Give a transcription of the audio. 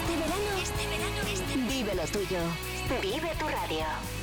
Este verano, vive lo tuyo. Vive tu radio.